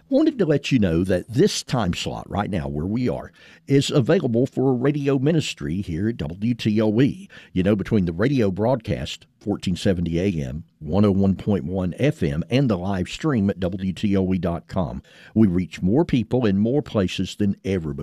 Wanted to let you know that this time slot right now where we are is available for radio ministry here at WTOE. You know, between the radio broadcast, 1470 AM, 101.1 FM, and the live stream at WTOE.com, we reach more people in more places than ever before.